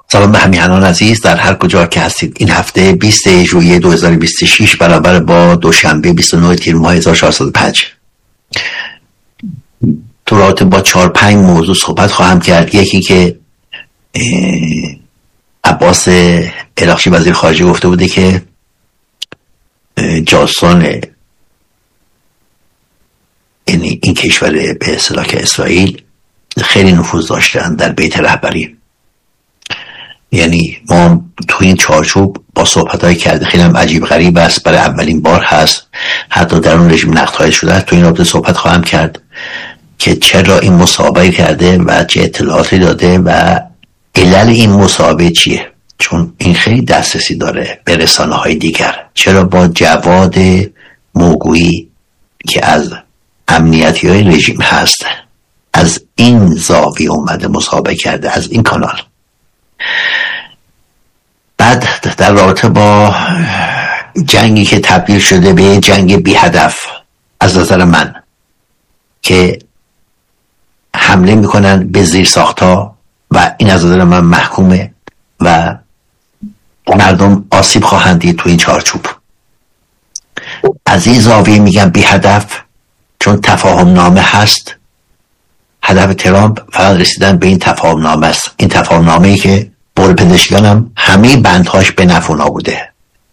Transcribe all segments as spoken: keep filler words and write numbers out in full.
سلام به همیهنان عزیز در هر کجا که هستید. این هفته بیست ژوئیه دو هزار و بیست و شش برابر با دوشنبه بیست و نه تیر ماه هزار و چهارصد و پنج. تو رابطه با چهار پنج موضوع صحبت خواهم کرد. یکی که عباس الاخشی وزیر خارجه گفته بوده که جاسوسان یعنی این کشور به اصطلاح که اسرائیل خیلی نفوذ داشتن در بیت رهبری. یعنی ما تو این چارچوب با صحبت‌های کرده خیلی هم عجیب غریب است، برای اولین بار هست حتی در اون رژیم نقدهای شده. تو این رابطه صحبت خواهم کرد که چرا این مصاحبه کرده و چه اطلاعاتی داده و علل این مصاحبه چیه، چون این خیلی دسترسی داره به رسانه‌های دیگر. چرا با جواد موگویی که از امنیتی‌های رژیم هست از این زاویه اومده مصاحبه کرده، از این کانال. بعد در رابطه با جنگی که تبدیل شده به جنگ بی هدف از نظر من که حمله میکنن به زیر ساختها و این از نظر من محکومه و مردم آسیب خواهند دید تو این چارچوب. از این زاویه میگم بی هدف چون تفاهم نامه هست. هدف ترامپ فقط رسیدن به این تفاهم نامه است. این تفاهم نامه‌ای که بول پزشکیان هم همه بندهاش به نفع اونا بوده.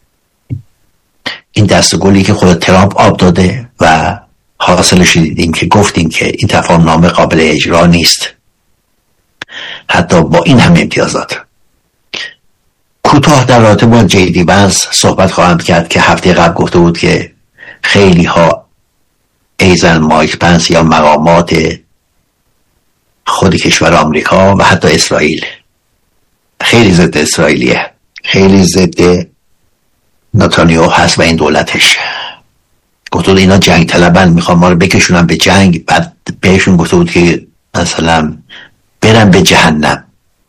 این دستگلی که خود ترامپ آب داده و حاصلش دیدیم که گفتیم که این تفاهم نامه قابل اجرا نیست حتی با این همه امتیازات. کوتاه در رابطه با جی دی وانس صحبت خواهم کرد که هفته قبل گفته بود که خیلی ها ایزن مایک پنس یا مقامات خود کشور آمریکا و حتی اسرائیل خیلی ضد اسرائیلیه، خیلی ضد نتانیاهو هست و این دولتش. گفته بود اینا جنگ طلبن، میخوان ما رو بکشونن به جنگ. بعد بهشون گفته بود که مثلا برن به جهنم.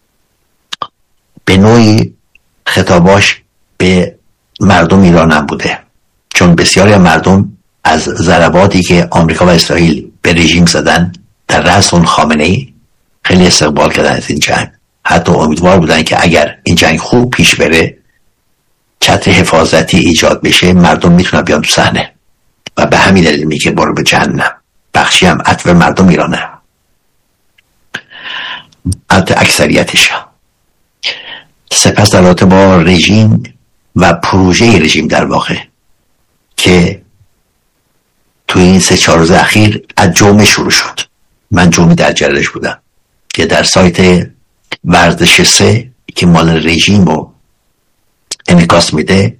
به نوعی خطاباش به مردم ایران هم بوده، چون بسیاری مردم از ضرباتی که آمریکا و اسرائیل به رژیم زدن در رأس اون خامنه‌ای خیلی استقبال کردن از این جنگ. حتی امیدوار بودن که اگر این جنگ خوب پیش بره، چتر حفاظتی ایجاد بشه، مردم میتونن بیان تو صحنه و به همین دلیل میگه برو به جهنم. بخشی هم عطف مردم ایرانه، البته اکثریتش. سپس در رابطه با رژیم و پروژه رژیم در واقع که تو این سه چهار روز اخیر از جمعه شروع شد. من جمعه در جریانش بودم که در سایت ورزش سه که مال رژیم رو انعکاس میده،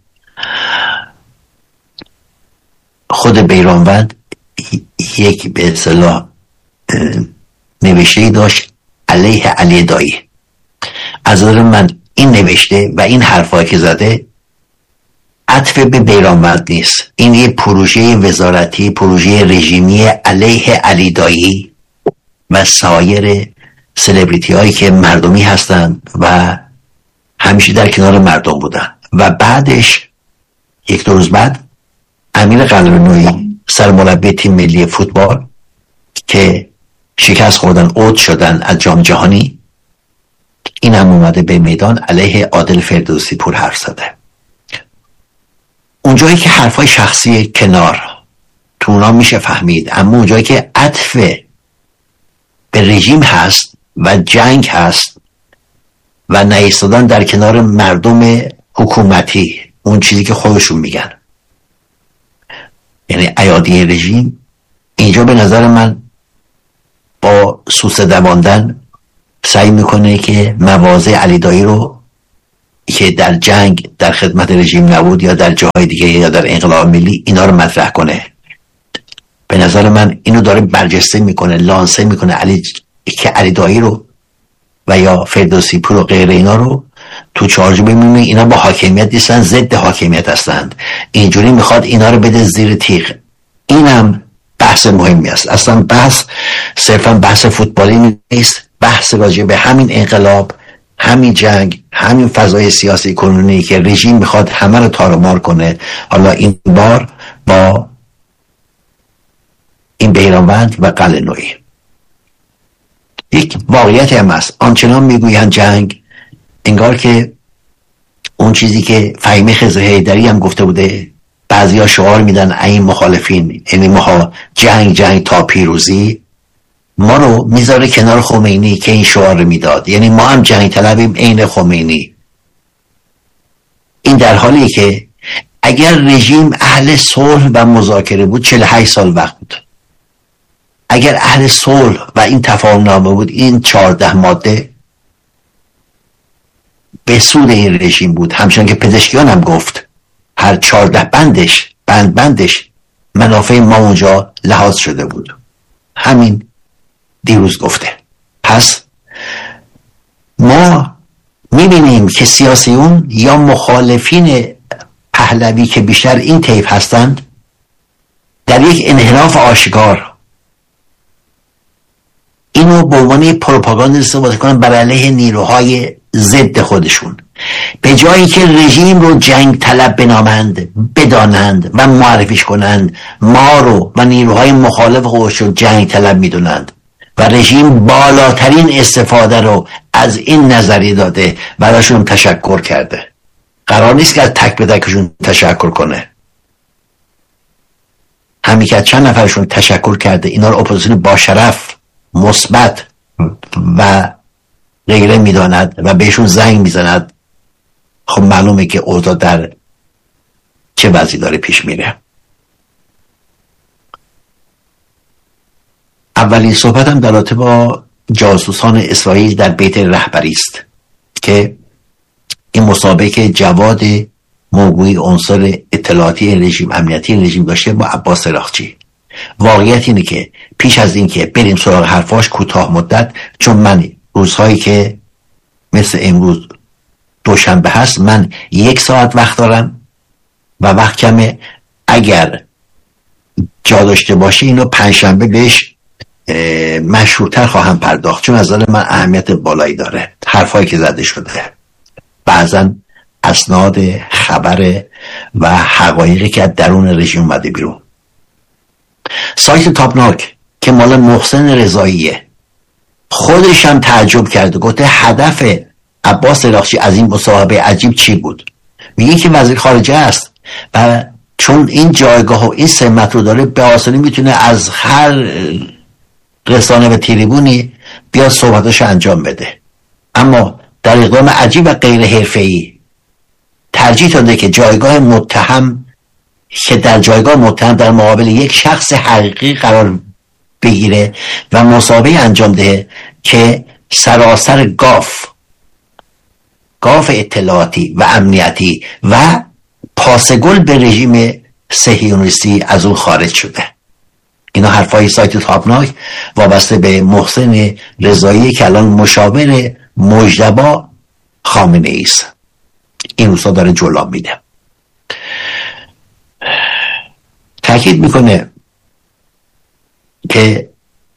خود بیرانوند یک به اصطلاح نوشته داشت علیه علی دایی. از نظر من این نوشته و این حرفایی که زده عطف به بیرانوند نیست. این یه پروژه وزارتی، پروژه رژیمی علیه علی دایی و سایر سلبریتی هایی که مردمی هستن و همیشه در کنار مردم بودن. و بعدش یک دو روز بعد امیر قلعه‌نویی سرمربی تیم ملی فوتبال که شکست خوردن، عود شدن از جام جهانی، این هم اومده به میدان علیه عادل فردوسی پور حرف زده. اونجایی که حرفای شخصی کنار تو اونا میشه فهمید، اما اونجایی که عطف به رژیم هست و جنگ هست و نایستادن در کنار مردم حکومتی، اون چیزی که خودشون میگن، یعنی ایادی رژیم، اینجا به نظر من با سوسه دماندن سعی میکنه که مواضع علی دایی رو که در جنگ در خدمت رژیم نبود یا در جاهای دیگه یا در انقلاب ملی، اینا رو مطرح کنه. به نظر من اینو داره برجسته میکنه، لانسه میکنه علی که علی دایی رو و یا فردوسی پور و غیر اینا رو تو چارچوب میبینه اینا با حاکمیت نیستن، ضد حاکمیت هستند. اینجوری میخواد اینا رو بده زیر تیغ. اینم بحث مهمی است. اصلا بحث صرفا بحث فوتبالی نیست، بحث راجع به همین انقلاب، همین جنگ، همین فضای سیاسی کنونی که رژیم میخواد همه رو تار و مار کنه. حالا این بار با این بیرانوند و قلعه‌نویی. یک واقعیت هم هست، آنچنان میگویند جنگ انگار که اون چیزی که فهیمه خضر حیدری هم گفته بوده، بعضیا شعار میدن این مخالفین، یعنی ما جنگ جنگ تا پیروزی، ما رو میذاره کنار خمینی که این شعار میداد، یعنی ما هم جنگ طلبیم عین خمینی. این در حالی که اگر رژیم اهل صلح و مذاکره بود چهل و هشت سال وقت بود. اگر اهل صلح و این تفاهم نامه بود، این چهارده ماده به سود این رژیم بود. همچنان که پزشکیان هم گفت هر چهارده بندش بند بندش منافع ما اونجا لحاظ شده بود. همین دیروز گفته. پس ما میبینیم که سیاسیون یا مخالفین پهلوی که بیشتر این طیف هستند در یک انحراف آشکار اینو به عنوان پروپاگاندا استفاده کنن بر علیه نیروهای ضد خودشون، به جایی که رژیم رو جنگ طلب بنامند، بدانند و معرفیش کنند، ما رو و نیروهای مخالف خودش رو جنگ طلب میدونند و رژیم بالاترین استفاده رو از این نظریه داده، براشون تشکر کرده. قرار نیست که از تک به تکشون تشکر کنه. همین که چند نفرشون تشکر کرده، اینا رو اپوزیسیون با شرف، مثبت و غیره میداند و بهشون زنگ میزند، خب معلومه که اوضاع در چه وضعی داره پیش میره. اولین صحبتم در رابطه با جاسوسان اسرائیل در بیت رهبری است که این مسابقه جواد موگوی عنصر اطلاعاتی رژیم، امنیتی رژیم داشته با عباس راقچی. واقعیت اینه که پیش از این که بریم سراغ حرفاش، کوتاه مدت، چون من روزهایی که مثل امروز دوشنبه هست من یک ساعت وقت دارم و وقت کمه، اگر جا داشته باشه اینو پنجشنبه بهش مشروطتر خواهم پرداخت، چون از نظر من اهمیت بالایی داره حرفایی که زده شده، بعضا اسناد خبر و حقایقی که از درون رژیم اومده بیرون. سایت تاپناک که مال محسن رضاییه خودش هم تعجب کرده، گفته هدف عباس راقچی از این مصاحبه عجیب چی بود؟ میگه که وزیر خارجه است و چون این جایگاه و این سمت رو داره به آسانی میتونه از هر رسانه و تریبونی بیاد صحبتاشو انجام بده، اما در اقدام عجیب و غیر حرفه‌ای ترجیح داده که جایگاه متهم که در جایگاه متهم در مقابل یک شخص حقیقی قرار بگیره و مصاحبه انجام ده که سراسر گاف گاف اطلاعاتی و امنیتی و پاسگل به رژیم صهیونیستی از اون خارج شده. اینا حرفای سایت تاپناک وابسته به محسن رضایی که الان مشاور مجتبی خامنه ای است. این روزا داره جلو میده. تاکید میکنه که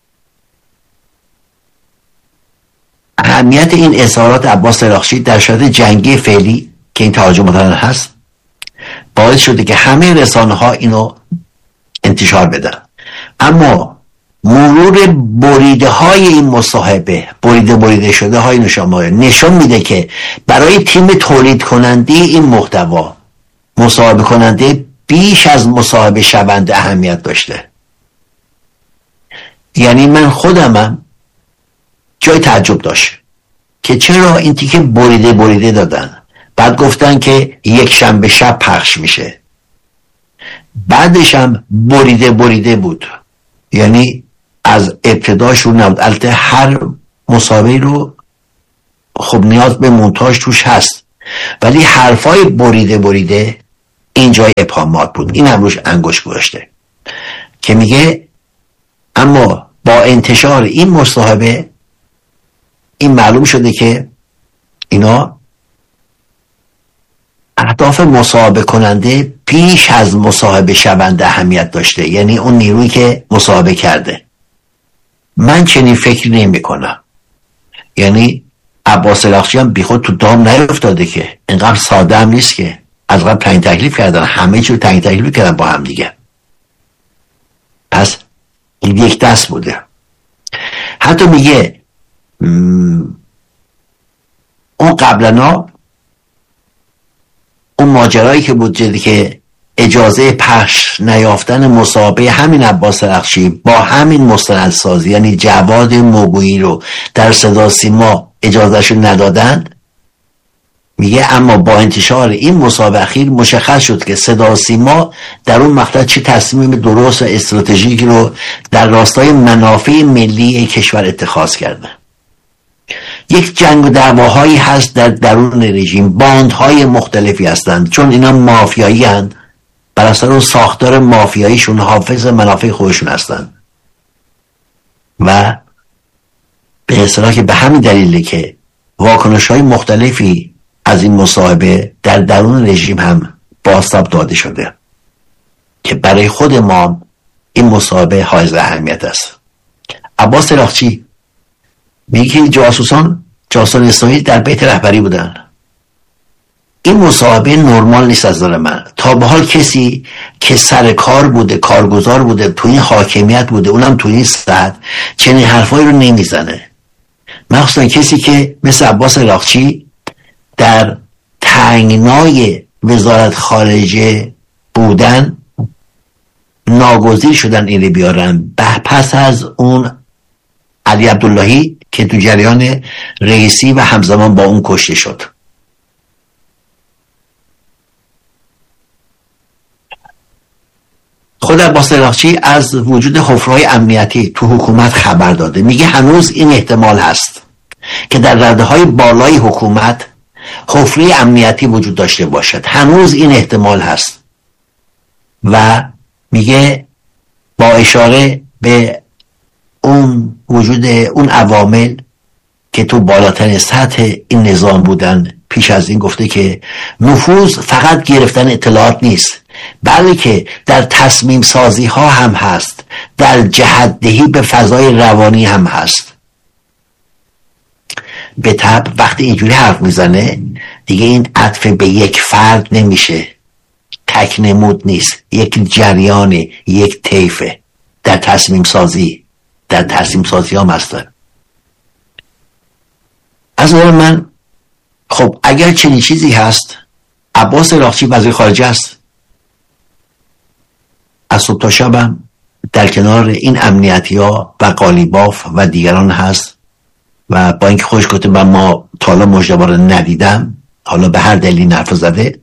اهمیت این اظهارات عباس راقچی در شرایط جنگی فعلی که این تهاجم متعلق هست باعث شده که همه رسانه ها اینو انتشار بدن، اما مرور بریده های این مصاحبه، بریده بریده شده های نشان نشان میده که برای تیم تولید کننده این محتوا مصاحبه کننده بیش از مصاحبه شونده اهمیت داشته. یعنی من خودمم جای تعجب داشت که چرا این تیکه بریده بریده دادن، بعد گفتن که یک شنبه شب پخش میشه، بعدش هم بریده بریده بود، یعنی از ابتداش رو نبود. البته هر مصاحبه رو خب نیاز به مونتاژ توش هست، ولی حرفای بریده بریده اینجای ابهامات بود. این هم روش انگشت گذاشته که میگه اما با انتشار این مصاحبه این معلوم شده که اینا اهداف مصاحبه کننده پیش از مصاحبه شونده اهمیت داشته، یعنی اون نیرویی که مصاحبه کرده. من چنین فکری نمی کنم. یعنی عباس راقچی هم بی خود تو دام نیفتاده که اینقدر ساده هم نیست که از قبل تعیین تکلیف کردن، همه چیز رو تعیین تکلیف کردن با هم دیگه. پس این یک دست بوده. حتی میگه اون قبلنا اون ماجرایی که بود جدی که اجازه پخش نیافتن مسابقه همین عباس رخشی با همین مستندسازی یعنی جواد موگویی رو در صدا سیما اجازهشو ندادن، میگه اما با انتشار این مسابقه اخیر مشخص شد که صدا سیما در اون مقطع چه تصمیم درست و استراتژیکی رو در راستای منافع ملی کشور اتخاذ کرده. یک جنگ و دعواهایی هست در درون رژیم، باندهای مختلفی هستند، چون اینا مافیایی هستند، بر اثر اون ساختار مافیاییشون حافظ منافع خودشون هستند و به اصطلاح که به همین دلیله که واکنش‌های مختلفی از این مصاحبه در درون رژیم هم بازتاب داده شده که برای خود ما این مصاحبه حائز اهمیت است. عباس رخچی میگه که جاسوسان جاسوسان اسرائیل در بیت رهبری بودن. این مصاحبه نرمال نیست از نظر من. تا به حال کسی که سر کار بوده، کارگزار بوده، تو این حاکمیت بوده، اونم تو این سطح، چنین حرفایی رو نمیزنه. مخصوصا کسی که مثل عباس رخچی در تنگنای وزارت خارجه بودن ناگزیر شدن اینو بیارن. پس از اون علی عبداللهی که تو جریان رئیسی و همزمان با اون کشته شد. خود عباس رخچی از وجود حفره‌های امنیتی تو حکومت خبر داده. میگه هنوز این احتمال هست که در رده‌های بالای حکومت حفره امنیتی وجود داشته باشد. هنوز این احتمال هست و میگه با اشاره به اون وجود اون عوامل که تو بالاترین سطح این نظام بودن پیش از این گفته که نفوذ فقط گرفتن اطلاعات نیست، بلکه در تصمیم سازی ها هم هست، در جهت دهی به فضای روانی هم هست. به طبع وقتی اینجوری حرف میزنه دیگه این عطف به یک فرد نمیشه، تک نمود نیست، یک جریان، یک طیفه در تصمیم سازی در تصمیم سازی هم هستن. از نظر من خب اگر چنین چیزی هست، عباس رخچی وزیر خارجه است، از صبح تا شب هم در کنار این امنیتی ها و قالیباف و دیگران هست و با اینکه خوش گفته من ما تا حالا مجتبی رو ندیدم، حالا به هر دلیلی نرفت زده،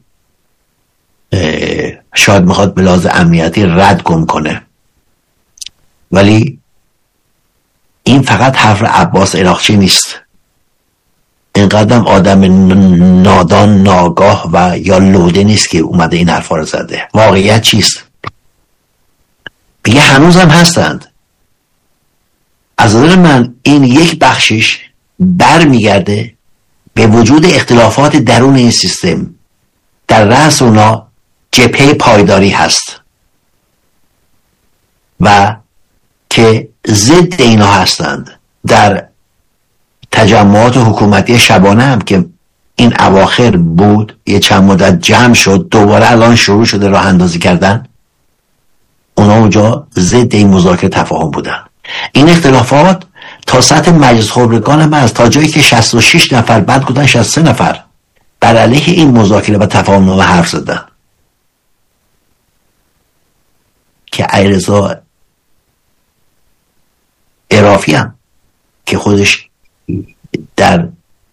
شاید میخواد به لحاظ امنیتی رد گم کنه، ولی این فقط حرف عباس رخچی نیست. اینقدر آدم نادان، ناگاه و یا لوده نیست که اومده این حرفا رو زده. واقعیت چیست؟ میگه هنوز هم هستند. از نظر من این یک بخشش بر میگرده به وجود اختلافات درون این سیستم. در رأس اونا جبهه پایداری هست و که ضد اینا هستند. در تجمعات حکومتی شبانه هم که این اواخر بود، یه چند مدت جمع شد، دوباره الان شروع شده راه اندازی کردن، اونا اونجا ضد این مذاکره تفاهم بودن. این اختلافات تا سطح مجلس خبرگان هم هست، تا جایی که شصت و شش نفر بعد گفتن شصت و سه نفر بر علیه این مذاکره و تفاهم نامه حرف زدن که علیرضا عرافی هم که خودش در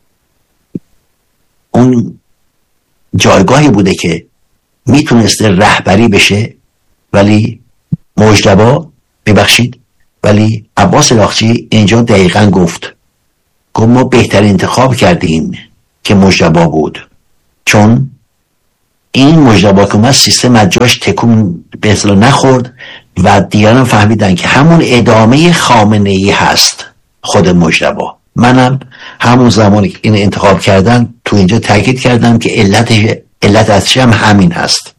اون جایگاهی بوده که میتونسته رهبری بشه، ولی مجتبی ببخشید ولی عباس رخچی اینجا دقیقا گفت گفت ما بهتر انتخاب کردیم که مجتبی بود، چون این مجتبی که اومد سیستم از جاش تکون به اصطلاح نخورد و دیگران فهمیدن که همون ادامه خامنه‌ای هست خود مجتبی. منم همون زمانی که این انتخاب کردن تو اینجا تاکید کردم که علت علت ازش هم همین هست.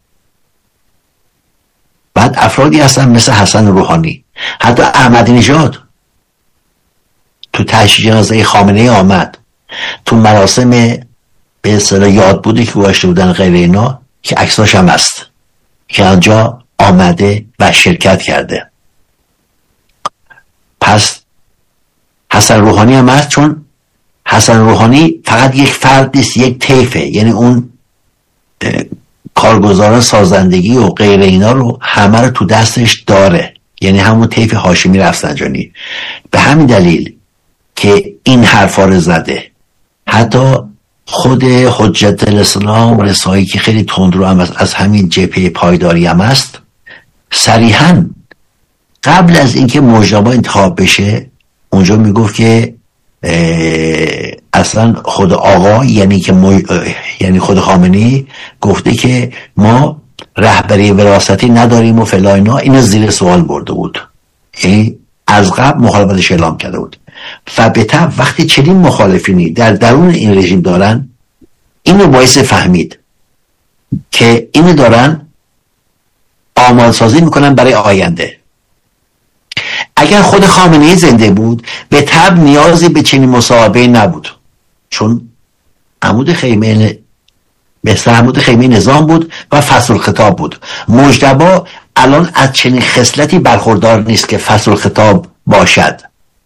بعد افرادی هستن مثل حسن روحانی، حتی احمدی نژاد تو تشییع جنازه خامنه‌ای آمد، تو مراسم به اصطلاح یاد بودی که گذاشته بودن غیر اینا که عکساش هم هست که آنجا آمده و شرکت کرده. پس حسن روحانی هم هست، چون حسن روحانی فقط یک فرد نیست، یک طیفه. یعنی اون کارگزاران سازندگی و غیر اینا رو همه رو تو دستش داره، یعنی همون طیف هاشمی رفسنجانی. به همین دلیل که این حرفا رو زده. حتی خود حجت الاسلام رسایی که خیلی تندرو هم از, از همین جبهه پایداری هم است، صریحاً قبل از اینکه مجتبی انتخاب بشه اونجا میگفت که اصلا خود آقا یعنی که مج... یعنی خود خامنه‌ای گفته که ما رهبری وراثتی نداریم و فلا اینا. اینو زیر سوال برده بود، یعنی از قبل مخالفتش اعلام کرده بود. و به طب وقتی چنین مخالفینی در درون این رژیم دارن، اینو باعث فهمید که اینو دارن آمال سازی میکنن برای آینده. اگر خود خامنه‌ای زنده بود به طب نیازی به چنین مصاحبه نبود، چون عمود خیمه مثل عمود خیمه نظام بود و فصل الخطاب بود. مجتبی الان از چنین خصلتی برخوردار نیست که فصل الخطاب باشد،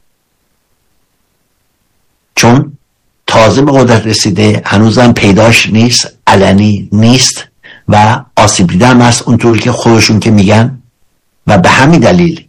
چون تازه به قدرت رسیده، هنوزم پیداش نیست، علنی نیست و آسیب دیده هم هست اونطوری که خودشون که میگن. و به همین دلیل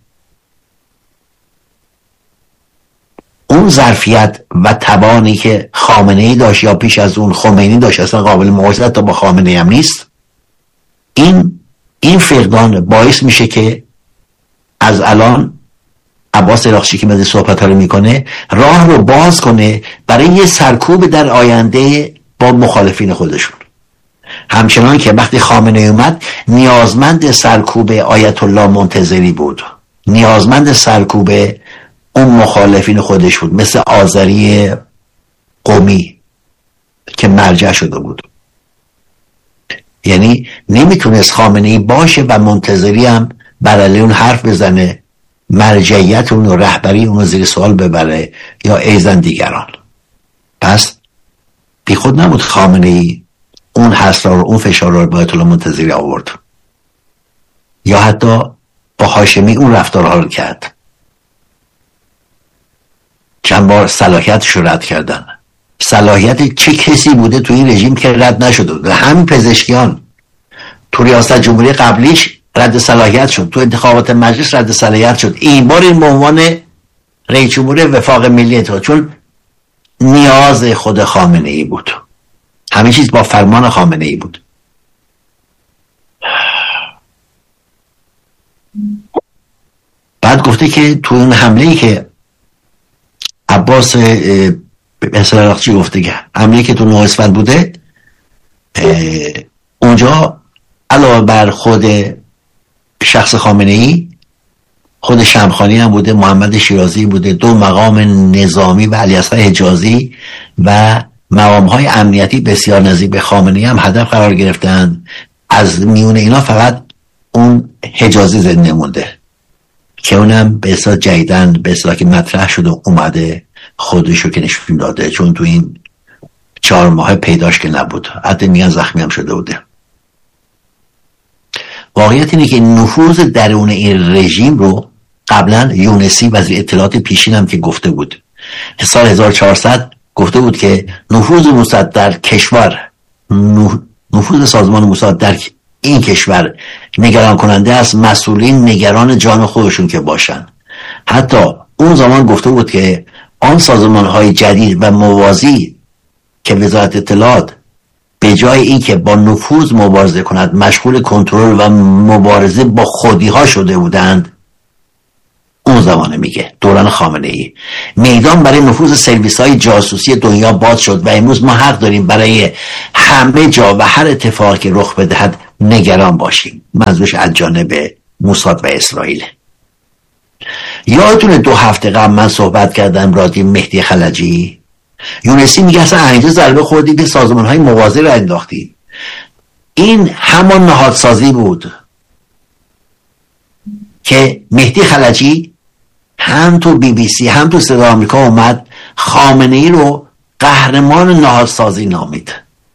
اون ظرفیت و توانی که خامنه‌ای داشت یا پیش از اون خمینی داشت اصلا قابل مقایسه تا با خامنه‌ای هم نیست. این این فقدان باعث میشه که از الان عباس عراقچی که مثل صحبت ها رو میکنه راه رو باز کنه برای یه سرکوب در آینده با مخالفین خودشون. همچنان که وقتی خامنه‌ای اومد نیازمند سرکوب آیت الله منتظری بود، نیازمند سرکوب اون مخالفین خودش بود، مثل آذری قومی که مرجع شده بود. یعنی نمیتونست خامنه‌ای باشه و منتظری هم بر علیه اون حرف بزنه، مرجعیت اون و رهبری اون رو زیر سوال ببره یا ایزن دیگران. پس بی خود نبود خامنه‌ای اون حسرا رو، اون فشار رو با آیت الله منتظری آورد یا حتی با هاشمی اون رفتارها رو کرد. چند بار صلاحیتش رو رد کردن. صلاحیت چه کسی بوده تو این رژیم که رد نشده بود؟ همین پزشکیان تو ریاست جمهوری قبلیش رد صلاحیت شد، تو انتخابات مجلس رد صلاحیت شد. این بار این به عنوان رئیس جمهور وفاق ملی انتخاب، چون نیاز خود خامنه‌ای بود، همه چیز با فرمان خامنه‌ای بود. بعد گفته که تو اون حمله‌ای که عباس عراقچی گفته که حمله‌ای که تو نه اسفند بوده، اونجا علاوه بر خود شخص خامنه‌ای خود شمخانی هم بوده، محمد شیرازی بوده، دو مقام نظامی و علیاصغر حجازی و مقام‌های امنیتی بسیار نزدیک به خامنه‌ای هم هدف قرار گرفتن. از میون اینا فقط اون حجازی زنده مونده که اونم به اصطلاح جدیدن به اصطلاح که مطرح شد و اومده خودشو که نشون داده، چون تو این چهار ماه پیداش که نبود، حتی میگن زخمی هم شده بوده. واقعیت اینه که نفوذ درون این رژیم رو قبلا یونسی وزیر اطلاعات پیشین هم که گفته بود، سال هزار و چهارصد گفته بود که نفوذ موساد در کشور، نفوذ سازمان موساد در این کشور نگران کننده است، مسئولین نگران جان خودشون که باشن. حتی اون زمان گفته بود که آن سازمان های جدید و موازی که وزارت اطلاعات به جای این که با نفوذ مبارزه کند مشغول کنترل و مبارزه با خودی ها شده بودند. اون زمانه میگه دوران خامنه‌ای میدان برای نفوذ سرویس های جاسوسی دنیا باز شد و امروز ما حق داریم برای همه جا و هر اتفاقی که رخ بدهد نگران باشیم. منظورش از جانب موساد و اسرائیل. یادتونه دو هفته قبل من صحبت کردم راجع مهدی خلجی؟ یونسی میگه اصلا اینجا ضربه خوردی که سازمان های موازی را انداختی. این همان نهادسازی بود که مهدی خلجی هم تو بی بی سی هم تو صدا آمریکا اومد خامنه‌ای رو قهرمان نهادسازی نامید.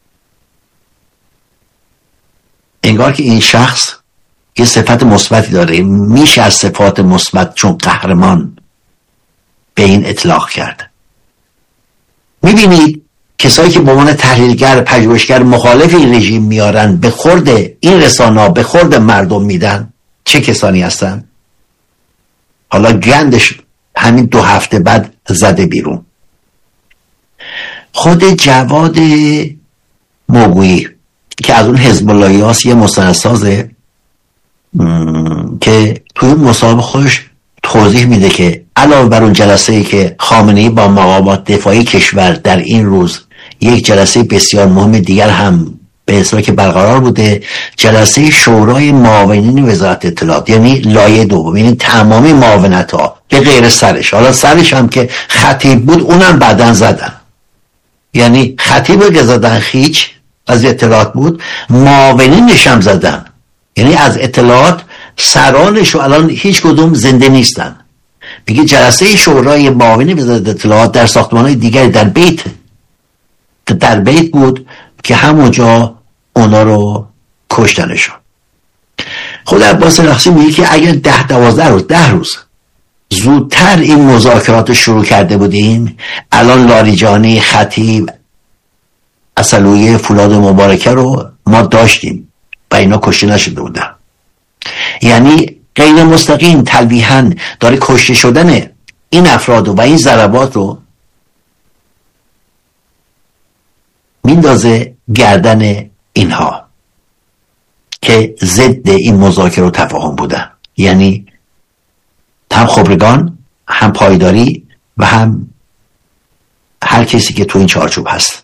انگار که این شخص یه صفت مثبتی داره، میشه از صفات مثبت چون قهرمان به این اطلاق کرد. میبینید کسایی که به عنوان تحلیلگر پژوهشگر مخالف این رژیم میارن به خورد این رسانه‌ها، به خورد مردم میدن، چه کسانی هستن؟ حالا گندش همین دو هفته بعد زده بیرون. خود جواد موگویی که از اون حزب اللهی هاست، یه مستندسازه که توی مصاحبه خودش توضیح میده که علاوه بر اون جلسه‌ای که خامنه‌ای با مقامات دفاعی کشور در این روز یک جلسه بسیار مهم دیگر هم به اشتراک برقرار بوده، جلسه شورای معاونین وزارت اطلاعات، یعنی لایه دوم، یعنی تمامی معاونت ها به غیر سرش. حالا سرش هم که خطیب بود اونم بعدن زدن، یعنی خطیب که زدن خیچ از اطلاعات بود، معاونینش هم زدن، یعنی از اطلاعات سرانش و الان هیچ کدوم زنده نیستن. میگه جلسه شورای معاونین وزارت اطلاعات در ساختمان‌های دیگری در بیت در بیت بود که همونجا اونا رو کشتنشون. خود عباس رقصی میگه که اگر ده دوازده روز ده روز زودتر این مذاکرات شروع کرده بودیم، الان لاریجانی، خطیب، اصلویه، فولاد مبارکه رو ما داشتیم و اینا کشته نشده بودن. یعنی غیر مستقیم تلویحاً داره کشته شدن این افراد و این ضربات رو میندازه گردن اینها که ضد این مذاکره و تفاهم بودن، یعنی هم خبرگان، هم پایداری و هم هر کسی که تو این چارچوب هست.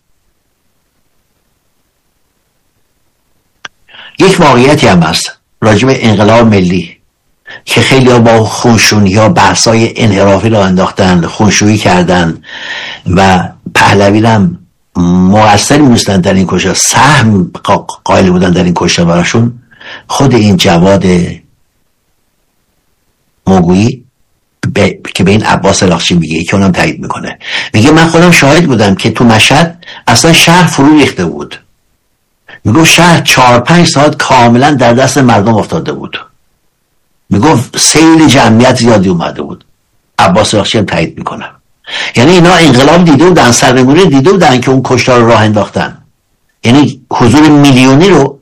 یک واقعیتی هم هست راجع به انقلاب ملی که خیلی ها با خونشونی ها بحثای انحرافی را انداختن، خونشویی کردن و پهلوی هم مقصر می‌دونستن در این کشته، سهم قائل بودن در این کشته براشون. خود این جواد موگویی ب... که به این عباس لاخچی میگه که اونم تایید میکنه، میگه من خودم شاهد بودم که تو مشهد اصلا شهر فرو ریخته بود. میگه شهر چهار پنج ساعت کاملا در دست مردم افتاده بود. میگه سیل جمعیت زیادی اومده بود. عباس لاخچی هم تایید میکنه. یعنی اینا انقلاب دیده بودن، سرنگونی دیده بودن که اون کشتار رو راه انداختن. یعنی حضور میلیونی رو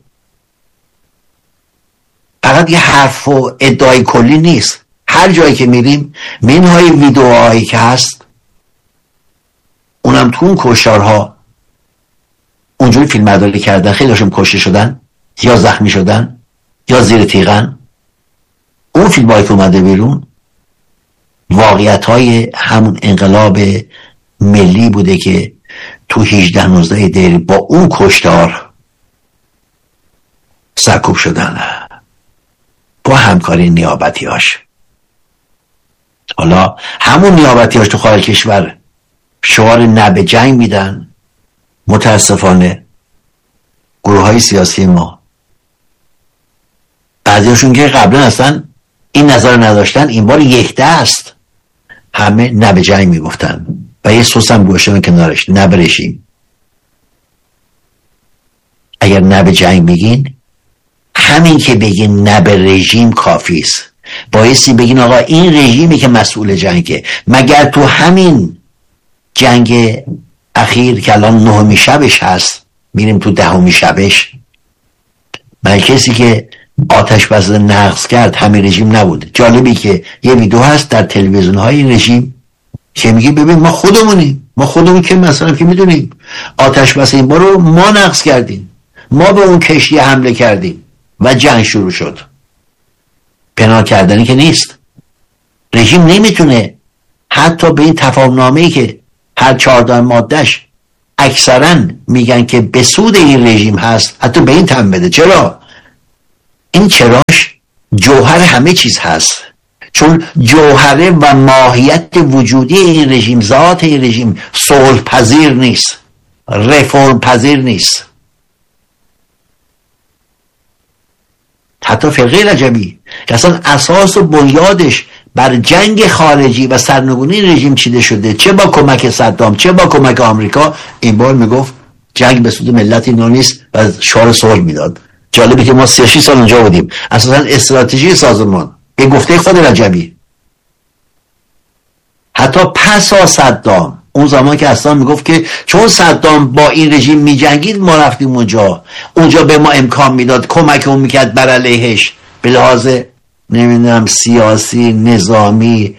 فقط یه حرف و ادعای کلی نیست. هر جایی که میریم منهای ویدئوهایی که هست، اونم تو اون کشتارها اونجوری فیلم برداری کردن، خیلی هاشون کشته شدن یا زخمی شدن یا زیر تیغن. اون فیلم هایی که اومده بیرون واقعیت های همون انقلاب ملی بوده که تو هجده نوزده دقیقه با اون کشتار سرکوب شدن با همکاری نیابتی هاش. حالا همون نیابتی هاش تو خارج کشور شعار نه به جنگ میدن. متاسفانه گروه های سیاسی ما بعضی هاشون که قبلا اصلا این نظر نداشتن، این بار یک دست همه نه به جنگ میگفتن و یه سوس هم گوشتن کنارش، نه به رژیم. اگر نه به جنگ میگین، همین که بگین نه به رژیم کافیست. بایستی بگین آقا این رژیمی که مسئول جنگه. مگر تو همین جنگ اخیر که الان نهمی شبش هست، میریم تو دهمی شبش، من کسی که آتش بس نقض کرد همین رژیم نبود. جالبی که یه ویدیو هست در تلویزیون های رژیم که میگه ببین ما خودمونیم، ما خودمون که مثلا که میدونیم آتش بس این بار رو ما نقض کردیم، ما به اون کشتی حمله کردیم و جنگ شروع شد. پنهان کردنی که نیست. رژیم نمیتونه حتی به این تفاهم‌نامه‌ای که هر چهارده مادهش اکثرا میگن که به سود این رژیم هست، حتی به این تن بده. چرا؟ این چراش جوهر همه چیز هست، چون جوهره و ماهیت وجودی این رژیم، ذات این رژیم صلح پذیر نیست، رفرم پذیر نیست. حتی فرقه رجبی که اصلا اساس و بنیادش بر جنگ خارجی و سرنگونی رژیم چیده شده، چه با کمک صدام چه با کمک آمریکا، این بار میگفت جنگ به سود ملت اینا نیست و شعار صلح میداد. جالبه که ما سی و شش سال اونجا بودیم. اساسا استراتژی سازمان به گفته خود رجبی، حتی پس از صدام اون زمان که اصلا میگفت که چون صدام با این رژیم میجنگید ما رفتیم اونجا، اونجا به ما امکان میداد، کمک اون میکرد بر علیهش به لحاظ نمیدونم سیاسی، نظامی،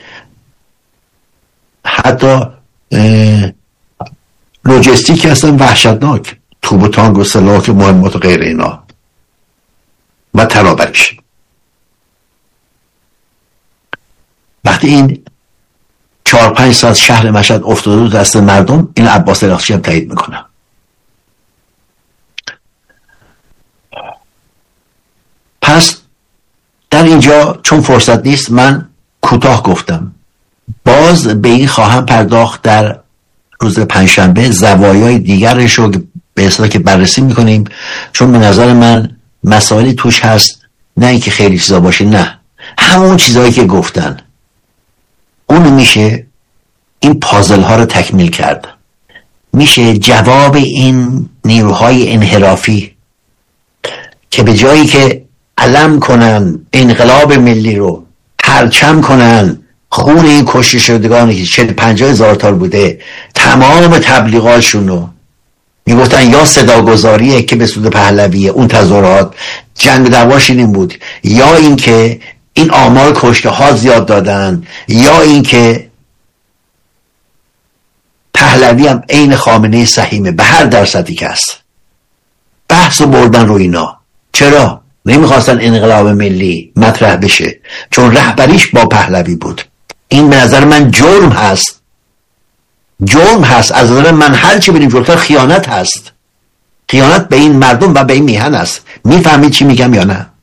حتی لوجستیک اصلا وحشتناک، توپ و تانک و سلاح و مهمات و غیر اینا و ترابرش. وقتی این چهار پنج ساعت شهر مشهد افتاده دست مردم، این عباس عراقچی هم تایید میکنم. پس در اینجا چون فرصت نیست من کوتاه گفتم، باز به این خواهم پرداخت در روز پنجشنبه، زوایای دیگرش رو به اصطلاح که بررسی میکنیم، چون به نظر من مسائلی توش هست، نه اینکه خیلی چیزا باشه، نه همون چیزایی که گفتن اون میشه این پازل ها رو تکمیل کرد، میشه جواب این نیروهای انحرافی که به جایی که علم کنن انقلاب ملی رو، پرچم کنن خون این کشته شدگانی که چهل پنجاه هزار تا بوده، تمام تبلیغاتشون رو میگفتن یا صداگذاریه که به سود پهلویه، اون تظاهرات جنگ دعواش این بود، یا این که این آمار کشته ها زیاد دادن، یا این که پهلوی هم عین خامنه سهیمه به هر درصدی که هست. بحث بردن رو اینا. چرا؟ نمیخواستن انقلاب ملی مطرح بشه، چون رهبریش با پهلوی بود. این به نظر من جرم هست، جرم هست از نظر من. هر چی بریم جلوتر خیانت هست، خیانت به این مردم و به این میهن است. میفهمید چی میگم یا نه؟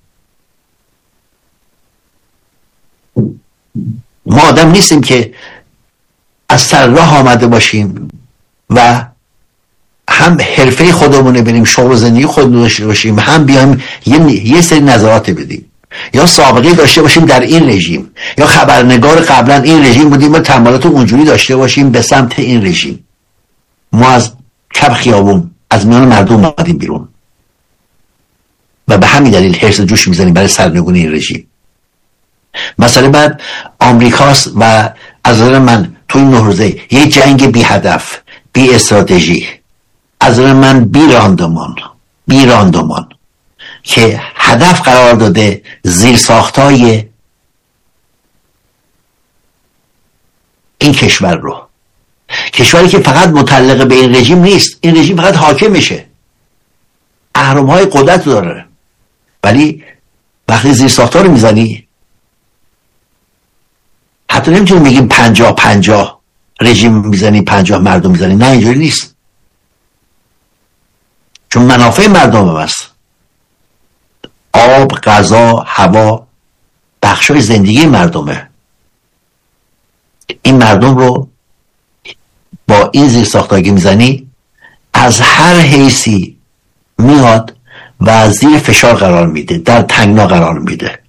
ما آدم نیستیم که از سر راه آمده باشیم و هم حرفه خودمونه بریم، شغل زندگی خودمون داشته باشیم، هم بیایم یه, یه سری نظرات بدیم، یا سابقه داشته باشیم در این رژیم، یا خبرنگار قبلا این رژیم بودیم و تمایلات اونجوری داشته باشیم به سمت این رژیم. ما از کف خیابون از میان مردم اومدیم بیرون و به همین دلیل حرص جوش میزنیم برای سرنگونی این رژیم. مثلا بعد آمریکاست و از نظر من تو این نه روزه یه جنگ بی هدف، بی استراتژی، از نظر من بی راندمان، بی راندمان که هدف قرار داده زیر ساختای این کشور رو، کشوری که فقط متعلق به این رژیم نیست، این رژیم فقط حاکم میشه، اهرم‌های قدرت داره، ولی وقتی زیر ساختار رو میزنی حتی نمیتونی بگیم پنجاه پنجاه رژیم میزنی پنجاه مردم میزنی، نه اینجوری نیست، چون منافع مردم هم هست. آب، غذا، هوا بخشای زندگی مردمه. این مردم رو با این زیر ساختاری میزنی از هر حیثی میاد و زیر فشار قرار میده، در تنگنا قرار میده.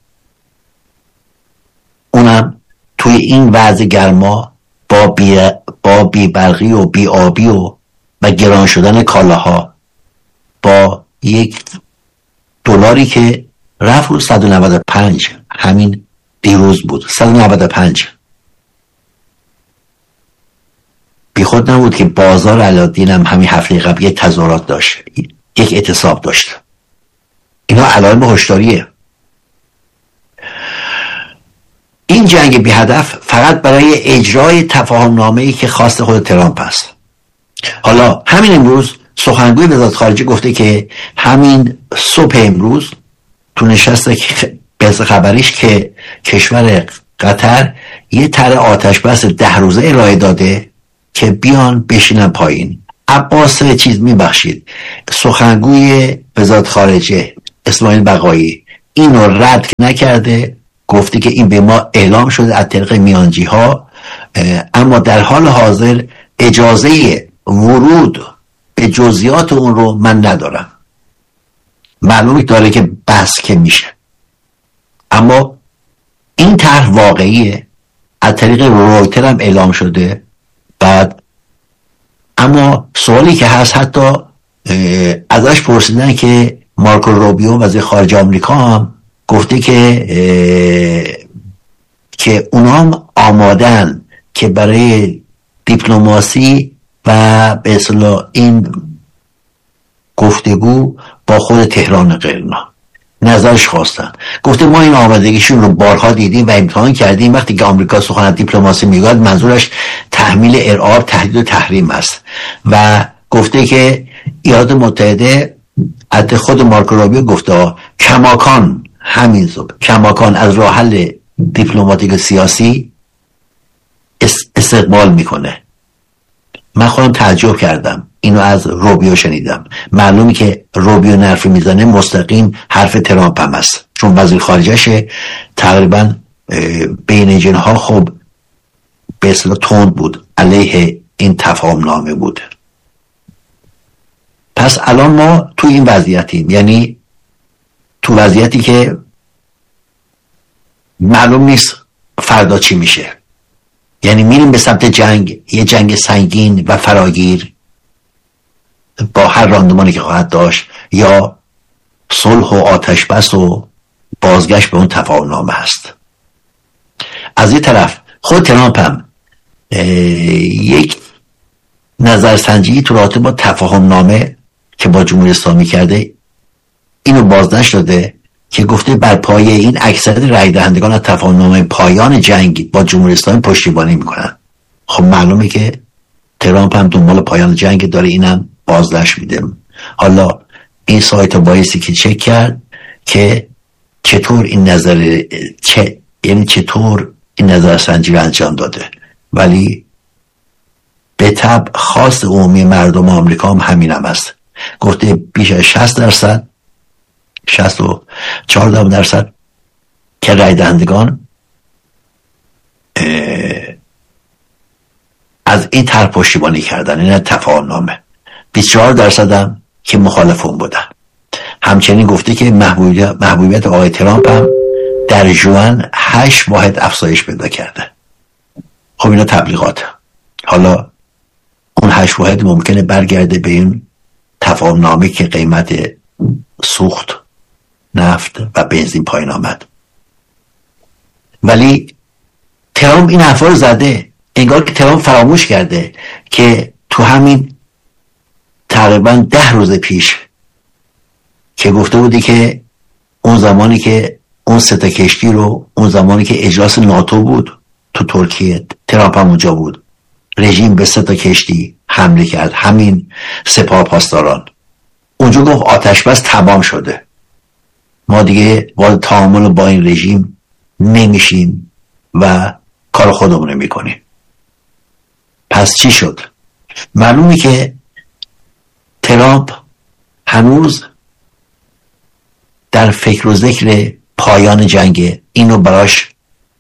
اونم توی این وضع گرما با بی, با بی برقی و بی آبی و و گران شدن کالاها، با یک دلاری که رفت رو صد و نود و پنج، همین دیروز بود صد و نود و پنج. بی خود نبود که بازار علادین هم همین هفته قبل یک تظاهرات داشت، یک اعتصاب داشت. اینا علائم هشداریه. این جنگ بی هدف فقط برای اجرای تفاهم نامه‌ای که خواست خود ترامپ است. حالا همین امروز سخنگوی وزارت خارجه گفته که همین صبح امروز تو نشست به خبریش که کشور قطر یه طرح آتش بس ده روزه ارائه داده که بیان بشینن پایین. عباس چیز میبخشید، سخنگوی وزارت خارجه اسماعیل بقایی اینو رد نکرده، گفته که این به ما اعلام شده از طریق میانجی ها، اما در حال حاضر اجازه ورود به جزئیات اون رو من ندارم. معلومه داره که بحث که میشه، اما این طرح واقعیه، از طریق رویتر هم اعلام شده. بعد اما سوالی که هست، حتی ازش پرسیدن که مارکو روبیو وزیر خارجه آمریکا هم گفته که که اونا هم آمادن که برای دیپلماسی و به اصطلاح این گفتگو با خود تهران غیرنا نظرش خواستن. گفته ما این آمادگیشون رو بارها دیدیم و امتحان کردیم. وقتی که آمریکا سخن از دیپلماسی میگوید منظورش تحمیل ارعاب، تهدید و تحریم است. و گفته که ایالات متحده، حتی خود مارکو روبیو گفته کماکان، همین صبح کماکان از راه حل دیپلماتیک سیاسی استقبال میکنه. من خودم تعجب کردم، اینو از روبیو شنیدم. معلومه که روبیو نرفی میزنه مستقیم حرف ترامپ هم است، چون وزیر خارجه‌ش تقریبا بین جنها خب به اصطلاح تند بود، علیه این تفاهم نامه بود. پس الان ما تو این وضعیتیم، یعنی تو وضعیتی که معلوم نیست فردا چی میشه. یعنی میریم به سمت جنگ، یه جنگ سنگین و فراگیر با هر راندمانی که خواهد داشت، یا صلح و آتش بس و بازگشت به اون تفاهم نامه هست. از یه طرف خود ترامپ هم یک نظرسنجی تو رابطه با تفاهم نامه که با جمهوری اسلامی کرده اینو بازنشر داده که گفته بر پایه این اکثریت رای دهندگان از تفاهم نامه پایان جنگ با جمهوری اسلامی پشتیبانی میکنن. خب معلومه که ترامپ هم دنبال پایان جنگ داره، اینم بازنشر میده. حالا این سایت بایستی که چک کرد که چطور این نظر چه یعنی چطور این نظرسنجی رو انجام داده، ولی به طبع خاص عمومی مردم آمریکا هم همین هم است. گفته بیش از شصت درصد شصت و چهار درصد که رای دهندگان از این طرح پشتیبانی کردن، این تفاهم نامه. بیست و چهار درصد هم که مخالف اون بودن. همچنین گفته که محبوبیت, محبوبیت آقای ترامپ هم در ژوئن هشت واحد افزایش پیدا کرده. خب اینا تبلیغات. حالا اون هشت واحد ممکنه برگرده به این تفاهم نامه که قیمت سوخت، نفت و بنزین پایین آمد. ولی ترامپ این حرفا رو زده، انگار که ترامپ فراموش کرده که تو همین تقریبا ده روز پیش که گفته بودی که اون زمانی که اون سه تا کشتی رو، اون زمانی که اجلاس ناتو بود تو ترکیه، ترامپ هم اونجا بود، رژیم به سه تا کشتی حمله کرد، همین سپاه پاسداران. اونجا گفت آتش بس تمام شده، ما دیگه وارد تعامل با این رژیم نمیشیم و کار خودمون میکنیم. پس چی شد؟ معلومه که ترامپ هنوز در فکر و ذکر پایان جنگ، اینو براش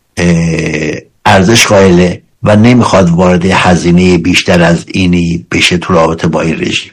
ارزش قائله و نمیخواد وارد هزینه بیشتر از اینی بشه تو رابطه با این رژیم.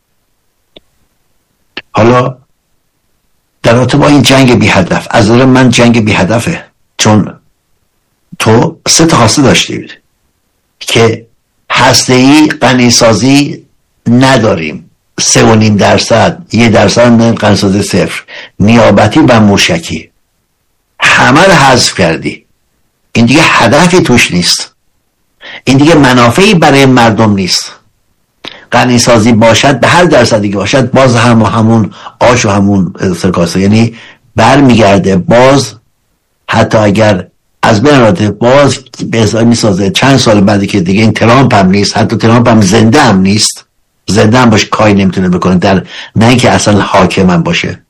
حالا در رابطه با این جنگ بی هدف، از نظر من جنگ بی هدفه، چون تو سه تا خواسته داشتی که هسته‌ای غنیسازی نداریم، سه و نیم درصد، یه درصد غنیسازی صفر، نیابتی و موشکی، همه رو حذف کردی. این دیگه هدفی توش نیست، این دیگه منافعی برای مردم نیست. غنیسازی باشد به هر درصدی که باشد باز هم و همون آش و همون سرکاسه، یعنی برمیگرده باز، حتی اگر از بین رفته باز به ازای میسازه چند سال بعدی که دیگه این ترامپ هم نیست، حتی ترامپ هم زنده هم نیست، زنده هم باشه کاری نمیتونه بکنه، در نه اینکه اصلا حاکم هم باشه،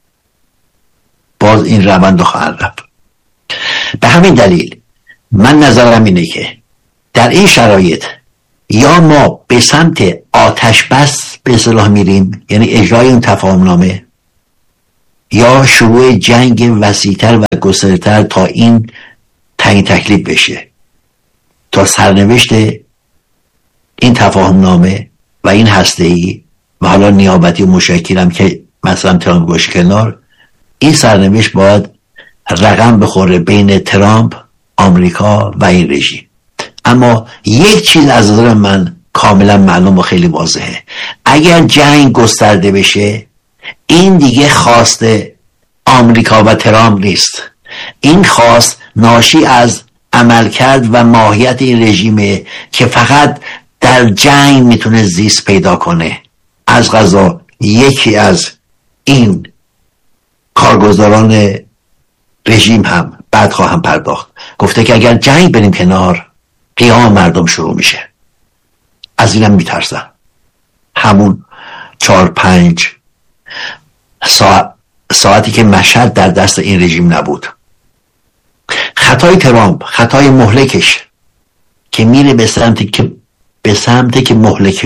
باز این روند رو خواهد رفت. به همین دلیل من نظرم اینه که در این شرایط یا ما به سمت آتش بس به اصطلاح میریم، یعنی اجرای اون تفاهم نامه، یا شروع جنگ وسیع‌تر و گسترده‌تر تا این تعیین تکلیف بشه، تا سرنوشت این تفاهم نامه و این هسته‌ای و حالا نیابتی و مشکل هم که مثلا ترامپ گوش کنار، این سرنوشت باید رقم بخوره بین ترامپ، آمریکا و این رژیم. اما یک چیز از نظر من کاملا معلوم و خیلی واضحه، اگر جنگ گسترده بشه این دیگه خواست آمریکا و ترامپ نیست، این خواست ناشی از عملکرد و ماهیت این رژیمه که فقط در جنگ میتونه زیست پیدا کنه. از قضا یکی از این کارگزاران رژیم هم بعد خواهم پرداخت گفته که اگر جنگ بریم کنار قیام مردم شروع میشه. از اینم میترسن. همون چهار پنج ساعت ساعتی که مشهد در دست این رژیم نبود. خطای ترامپ، خطای مهلکش که میره به سمتی که به سمتی که مهلک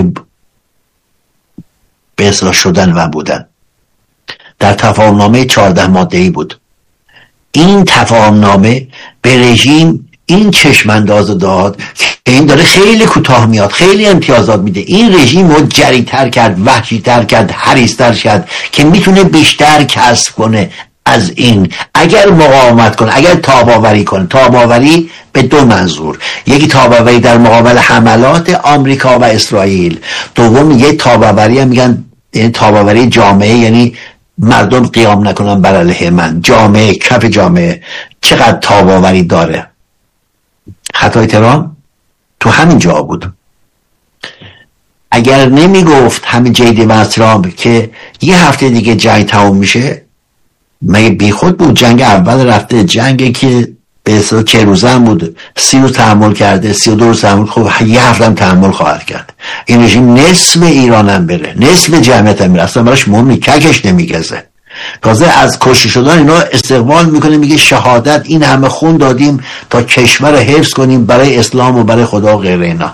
به اصلاح شدن و بودن در تفاهمنامه چهارده ماده‌ای بود. این تفاهمنامه به رژیم این چشمانداز داد که این داره خیلی کوتاه میاد، خیلی امتیازات میده. این رژیم رو جری‌تر کرد، وحشی‌تر کرد، حریص‌تر کرد که میتونه بیشتر کسب کنه از این اگر مقاومت کنه، اگر تاباوری کنه. تاباوری به دو منظور: یکی تاباوری در مقابل حملات آمریکا و اسرائیل، دوم یه تاباوری هم میگن یعنی تاباوری جامعه، یعنی مردم قیام نکنن بر علیه من. جامعه، کف جامعه چقدر تاباوری داره. خطای ترامپ تو همین جا بود. اگر نمی گفت همین جیدی و ترامپ که یه هفته دیگه جنگ تموم میشه، مگه بی خود بود؟ جنگ اول رفته، جنگی که به اصلا چه روزه هم بود، سی روز تحمل کرده، سی و دو روز تحمل، خب یه هفته هم تحمل خواهد کرد. این رژیم نصف ایران هم بره، نصف جمعیت هم بره، اصلا براش مهم نیست، ککش نمیگزه. تازه از کشته شدن اینا استقبال میکنه، میگه شهادت، این همه خون دادیم تا کشور رو حفظ کنیم برای اسلام و برای خدا و غیر اینا.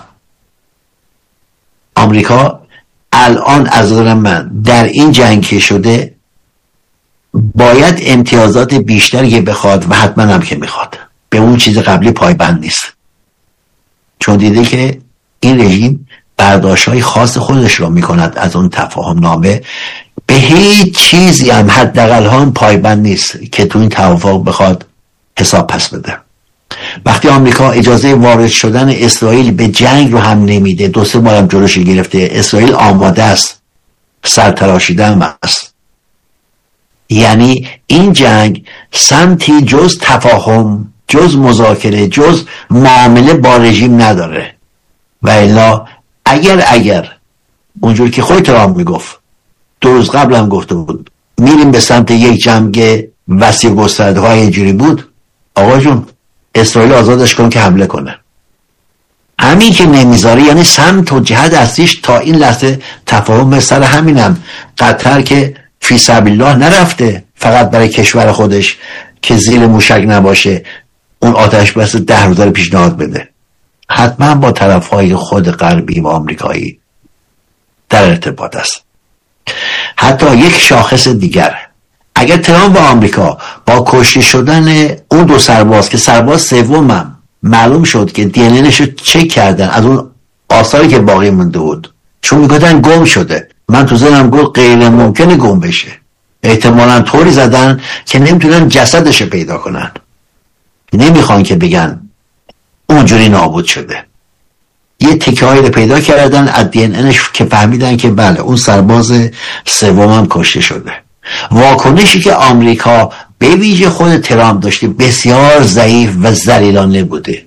آمریکا الان از نظر من در این جنگ که شده باید امتیازات بیشتری بخواد و حتما هم که میخواد، به اون چیز قبلی پایبند نیست، چون دیده که این رژیم برداشت‌های خاص خودش رو میکند از اون تفاهم نامه. به هیچ چیزی هم حداقل هم پایبند نیست که تو این توافق بخواد حساب پس بده. وقتی آمریکا اجازه وارد شدن اسرائیل به جنگ رو هم نمیده، دو سه بار هم جلوش گرفته، اسرائیل آماده است، سرتراشیدن است. یعنی این جنگ سمتی جز تفاهم، جز مذاکره، جز معامله با رژیم نداره. و الا اگر اگر اونجور که خود ترامپ میگفت، دو روز قبل هم گفته بود، میریم به سمت یک جنگ وسیع گسترده های اینجوری بود، آقا جون اسرائیل آزادش کن که حمله کنه. همین که نمیذاره، یعنی سمت و جهت اصلیش تا این لحظه تفاهم. سر همینم قطر که فی سبیل الله نرفته فقط برای کشور خودش که زیر موشک نباشه اون آتش بس ده روزه پیشنهاد بده، حتما با طرفهای خود غربی و آمریکایی در ارتباط است. حتی یک شاخص دیگر، اگر ترامپ و آمریکا با کشته شدن اون دو سرباز که سرباز سومم معلوم شد که دی ان ایش رو چک کردن از اون آثاری که باقی مونده بود، چون میگفتن گم شده، من تو ذهنم گفت غیر ممکنه گم بشه، احتمالاً طوری زدن که نمیتونن جسدش رو پیدا کنن، نمیخوان که بگن اونجوری نابود شده. یه تکه هایی رو پیدا کردن از دی ان ایش که فهمیدن که بله اون سرباز سومم کشته شده. واکنشی که آمریکا به ویژه خود ترامپ داشته بسیار ضعیف و ذلیلانه بوده،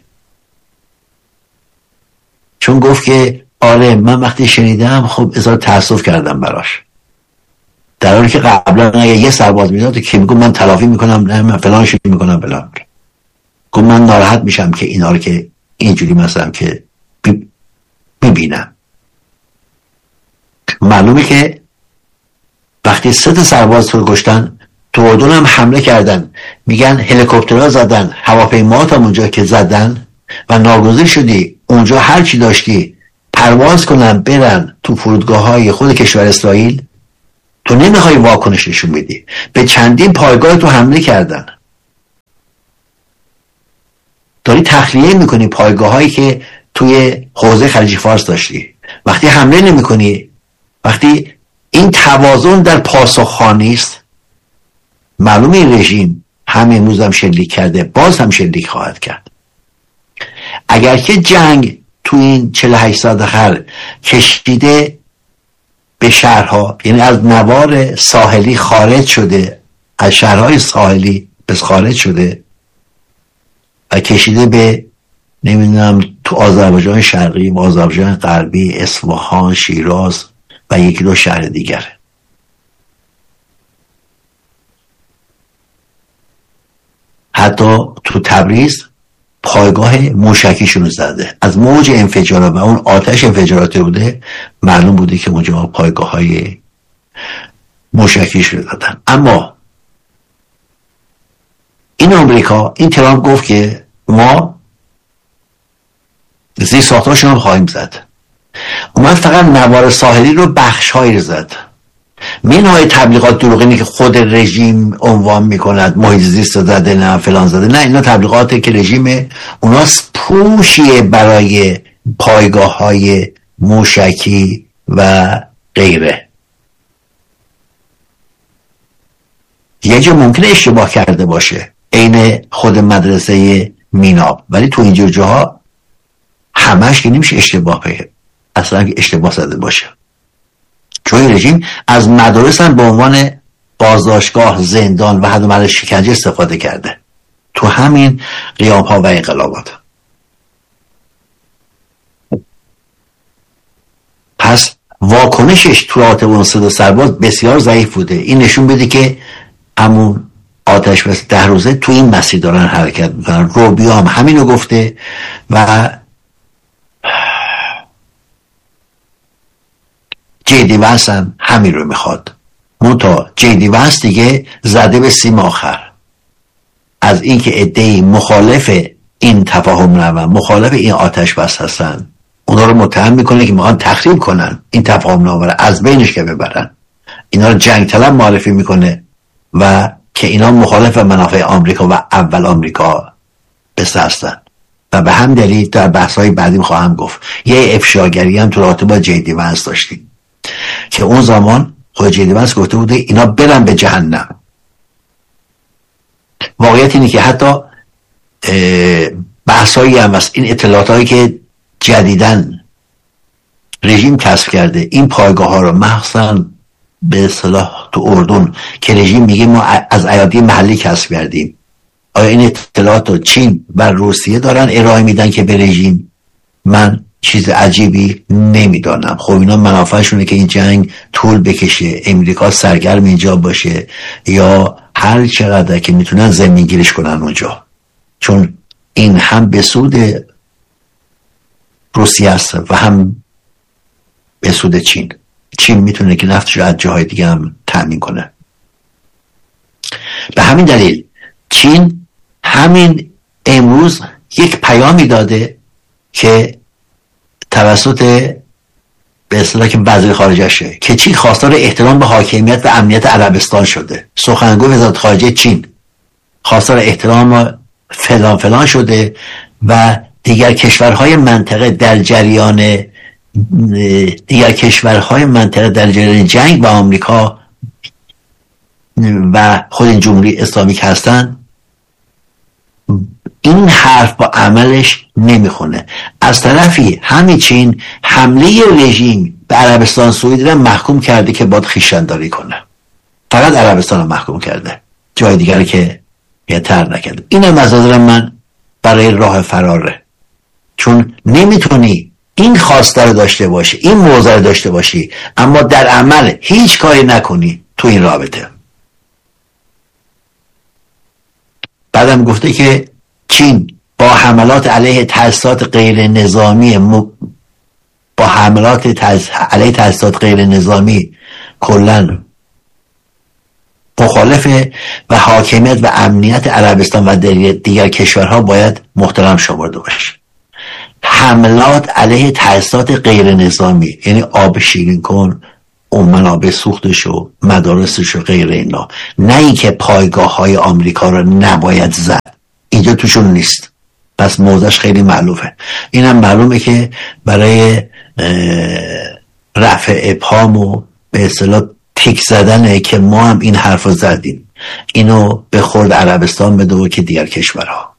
چون گفت که آره من وقتی شنیدم خب اظهار تأسف کردم براش، در حالی که قبلا اگه یه سرباز میداد که میگم من تلافی میکنم، نه من فلان شروع میکنم فلان، گفت من ناراحت میشم که اینا رو که اینجوری مثلا که میبینم. معلومه که وقتی سه تا سرباز تو کشتن، تو اردن هم حمله کردن، میگن هلیکوپترها زدن، هواپیماها هم اونجا که زدن و ناگزیر شدی اونجا هر چی داشتی پرواز کنن برن تو فرودگاه های خود کشور اسرائیل، تو نمیخوای واکنش نشون بدی. به چندین پایگاه تو حمله کردن، داری تخلیه میکنی پایگاه هایی که توی حوزه خلیج فارس داشتی. وقتی حمله نمی کنی، وقتی این توازن در پاسخخوانی است، معلومه این رژیم همین امروز هم شلیک کرده، باز هم شلیک خواهد کرد. اگر که جنگ تو این چهل و هشت ساعت آخر کشیده به شهرها، یعنی از نوار ساحلی خارج شده، از شهرهای ساحلی بس خارج شده، و کشیده به نمیدونم تو آذربایجان شرقی، آذربایجان غربی، اصفهان، شیراز و یکی دو شهر دیگر. حتی تو تبریز پایگاه موشکیشون زده. از موج انفجارات و اون آتش انفجاراتی بوده معلوم بوده که اونجا پایگاه های موشکیش رو دادن. اما این آمریکا، این ترامپ گفت که ما زیر ساختاشون رو خواهیم زد. اومد فقط نوار ساحلی رو بخش هایی زد. منهای تبلیغات دروغینی که خود رژیم عنوان میکند، محیط زیست زده، نه فلان زده، نه اینا تبلیغاته که رژیم اوناست پوشیه برای پایگاه های موشکی و غیره. یه جا ممکنه اشتباه کرده باشه عین خود مدرسه میناب، ولی تو اینجور جاها همش که نمیشه اشتباه بگه، اصلا اشتباه زده باشه. چون این رژیم از مدارس هم به عنوان بازداشتگاه، زندان و حد و مرز شکنجه استفاده کرده تو همین قیام ها و انقلابات. پس واکنشش تو رابطه با اون صدا سرباز بسیار ضعیف بوده. این نشون بده که همون آتش بس ده روزه تو این مسیر دارن حرکت میکنن. روبیو هم همینو گفته و جیدی وانس هم همین رو میخواد. منتها جیدی وانس دیگه زده به سیم آخر از اینکه عده‌ای مخالف این تفاهم نامه، مخالف این آتش بس هستن، اونا رو متهم میکنه که میخوان تخریب کنن این تفاهم نامه رو، از بینش که ببرن. اینا رو جنگ طلب معرفی میکنه و که اینا مخالف منافع آمریکا و اول آمریکا بس هستن و به هم دلیل در بحث‌های بعدی خواهم گفت یه افشاگری هم تو رابطه با جیدی وانس داشتیم که اون زمان خود جیدی وانس گفته بوده اینا برن به جهنم. واقعیت اینه که حتی بحثایی هم هست، این اطلاعات هایی که جدیدن رژیم کسب کرده این پایگاه ها رو، مخصوصا به اصطلاح تو اردن که رژیم میگه ما از ایادی محلی کسب کردیم، آیا این اطلاعات رو چین و روسیه دارن ارائه میدن که به رژیم؟ من چیز عجیبی نمیدانم. خب اینا منافعشونه که این جنگ طول بکشه، امریکا سرگرم اینجا باشه یا هر چقدر که میتونن زمین گیریش کنن اونجا، چون این هم به سود روسیه است و هم به سود چین. چین میتونه که نفتش رو از جاهای دیگه هم تأمین کنه. به همین دلیل چین همین امروز یک پیامی داده که توسط به اصطلاح که وزیر خارجشه که چین خواستار احترام به حاکمیت و امنیت عربستان شده. سخنگوی وزارت خارجه چین خواستار احترام فلان فلان شده و دیگر کشورهای منطقه در جریان دیگر کشورهای منطقه در جریان جنگ با آمریکا و خود این جمهوری اسلامی که هستن این حرف با عملش نمیخونه. از طرفی همین چین حمله رژیم به عربستان سعودی را محکوم کرده که باید خویشتن‌داری کنه. فقط عربستان رو محکوم کرده، جای دیگر که تر نکرده. اینم از نظر من برای راه فراره، چون نمیتونی این خواسته رو داشته باشی، این موضوع رو داشته باشی، اما در عمل هیچ کاری نکنی تو این رابطه. بعدم گفته که چین با حملات علیه تأسیسات غیر نظامی م... با حملات تز... علیه تأسیسات غیر نظامی کلن مخالفه و حاکمیت و امنیت عربستان و دیگر کشورها باید محترم شمرده باشه. حملات علیه تأسیسات غیر نظامی یعنی آب شیرین کن، اون منابع سوختش و مدارسش و غیر اینا، نه ای که پایگاه های آمریکا رو نباید زد، اینجا توشون نیست. پس موضعش خیلی معلومه. اینم معلومه که برای رفع ابهام و به اصطلاح تیک زدنه که ما هم این حرف رو زدیم، اینو به خورد عربستان بده و که دیگر کشورها.